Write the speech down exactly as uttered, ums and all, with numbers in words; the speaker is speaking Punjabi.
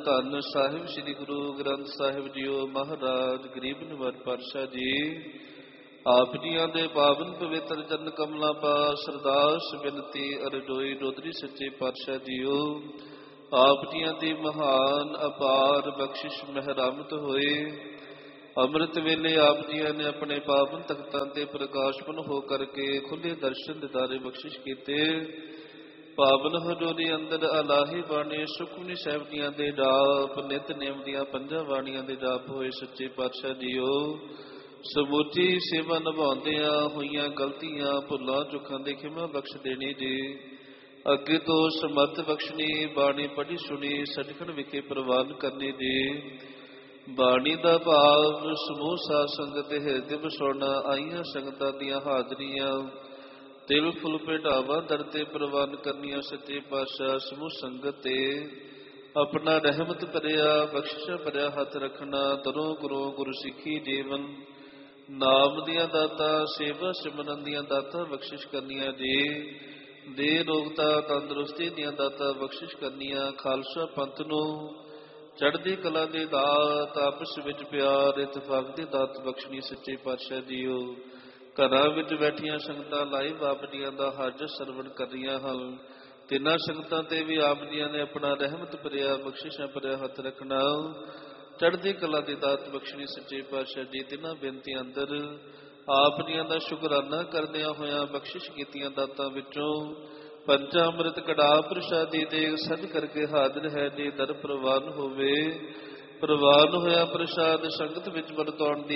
ਧੰਨ ਸਾਹਿਬ ਸ੍ਰੀ ਗੁਰੂ ਗ੍ਰੰਥ ਸਾਹਿਬ ਜੀਓ ਮਹਾਰਾਜ ਗਰੀਬ ਨਿਵਾਜ ਪਾਤਸ਼ਾਹ ਜੀ ਆਪ ਜੀਆਂ ਦੇ ਪਾਵਨ ਪਵਿੱਤਰ ਚਰਨ ਕਮਲਾਂ ਪਾਸ ਅਰਦਾਸ ਬੇਨਤੀ ਅਰਜ਼ੋਈ ਰੋਦਰੀ ਸੱਚੇ ਪਾਤਸ਼ਾਹ ਜੀਓ ਆਪ ਜੀਆਂ ਦੀ ਮਹਾਨ ਅਪਾਰ ਬਖਸ਼ਿਸ਼ ਮਹਿਰਮਤ ਹੋਏ। ਅੰਮ੍ਰਿਤ ਵੇਲੇ ਆਪ ਜੀਆਂ ਨੇ ਆਪਣੇ ਪਾਵਨ ਤਖਤਾਂ ਤੇ ਪ੍ਰਕਾਸ਼ਪਨ ਹੋ ਕਰਕੇ ਖੁੱਲੇ ਦਰਸ਼ਨ ਦਿਦਾਰੇ ਬਖਸ਼ਿਸ਼ ਕੀਤੇ। ਪਾਵਨ ਹਜ਼ੂਰੀ ਅੰਦਰ ਅਲਾਹੀ ਬਾਣੀ ਸੁਖਮਨੀ ਸਾਹਿਬ ਜੀਆਂ ਦੇ ਜਾਪ ਨਿਤ ਨੇਮ ਦੀਆਂ ਪੰਜਾਂ ਬਾਣੀਆਂ ਦੇ ਜਾਪ ਹੋਏ। ਸੱਚੇ ਪਾਤਸ਼ਾਹ ਜੀਓ ਸਮੁੱਚੀ ਸੇਵਾ ਨਿਭਾਉਂਦਿਆਂ ਹੋਈਆਂ ਗਲਤੀਆਂ ਭੁੱਲਾਂ ਚੁੱਕਾਂ ਦੇ ਖਿਮਾ ਬਖਸ਼ ਦੇਣੀ ਜੀ। ਅੱਗੇ ਤੋਂ ਸਮਰਥ ਬਖਸ਼ਣੀ ਬਾਣੀ ਪੜ੍ਹੀ ਸੁਣੀ ਸੱਚਖੰਡ ਵਿਖੇ ਪ੍ਰਵਾਨ ਕਰਨੀ ਜੀ। ਬਾਣੀ ਦਾ ਭਾਵ ਸਮੂਹ ਸਾਧ ਸੰਗਤ ਹਿਰਦੇ ਵਸਾਉਣਾ ਆਈਆਂ ਸੰਗਤਾਂ ਦੀਆਂ ਹਾਜ਼ਰੀਆਂ ਤਿਲ ਫੁੱਲ ਭੇਟਾਵਾਂ ਦਰ ਤੇ ਪ੍ਰਵਾਨ ਕਰਨੀਆਂ। ਸੱਚੇ ਪਾਤਸ਼ਾਹ ਸਮੂਹ ਸੰਗਤ ਤੇ ਆਪਣਾ ਰਹਿਮਤ ਭਰਿਆ ਬਖਸ਼ਿਸ਼ ਭਰਿਆ ਹੱਥ ਰੱਖਣਾ। ਦਰੋਂ ਗੁਰੂ ਗੁਰੂ ਸਿੱਖੀ ਜੀਵਨ ਨਾਮ ਦੀਆਂ ਦਾਤਾਂ ਸੇਵਾ ਸਿਮਰਨ ਦੀਆਂ ਦਾਤਾਂ ਬਖਸ਼ਿਸ਼ ਕਰਨੀਆਂ ਜੀ। ਦੇ ਰੋਗਤਾ ਤੰਦਰੁਸਤੀ ਦੀਆਂ ਦਾਤਾਂ ਬਖਸ਼ਿਸ਼ ਕਰਨੀਆਂ। ਖਾਲਸਾ ਪੰਥ ਨੂੰ ਚੜ੍ਹਦੀ ਕਲਾ ਦੇ ਦਾਤ ਆਪਸ ਵਿੱਚ ਪਿਆਰ ਇਤਫਾਕ ਦੀ ਦਾਤ ਬਖਸ਼ਣੀ। ਸੱਚੇ ਪਾਤਸ਼ਾਹ ਜੀਓ ਘਰਾਂ ਵਿੱਚ ਬੈਠੀਆਂ ਸੰਗਤਾਂ ਲਾਈਵ ਆਪ ਜੀਆਂ ਦਾ ਹਾਜ਼ਰ ਸਰਵਣ ਕਰ ਰਹੀਆਂ ਹਨ। ਤਿੰਨਾਂ ਸੰਗਤਾਂ ਤੇ ਵੀ ਆਪ ਜੀਆਂ ਨੇ ਆਪਣਾ ਰਹਿਮਤ ਭਰਿਆ ਬਖਸ਼ਿਸ਼ਾਂ ਭਰਿਆ ਹੱਥ ਰੱਖਣਾ ਚੜ੍ਹਦੀ ਕਲਾ ਦੀ ਦਾਤ ਬਖਸ਼ਣੀ। ਸੱਚੇ ਪਾਤਸ਼ਾਹ ਜੀ ਤਿੰਨਾਂ ਬੇਨਤੀਆਂ ਅੰਦਰ ਆਪ ਜੀਆਂ ਦਾ ਸ਼ੁਕਰਾਨਾ ਕਰਦਿਆਂ ਹੋਇਆਂ ਬਖਸ਼ਿਸ਼ ਕੀਤੀਆਂ ਦਾਤਾਂ ਵਿੱਚੋਂ ਪੰਚਾ ਅੰਮ੍ਰਿਤ ਕੜਾਹ ਪ੍ਰਸ਼ਾਦੀ ਦੇਗ ਸਜ ਕਰਕੇ ਹਾਜ਼ਰ ਹੈ ਜੀ। ਦਰ ਪ੍ਰਵਾਨ ਹੋਵੇ ਪ੍ਰਵਾਨ ਹੋਇਆ ਪ੍ਰਸ਼ਾਦ ਸੰਗਤ ਵਿੱਚ ਵਰਤਾਉਣ ਦੀ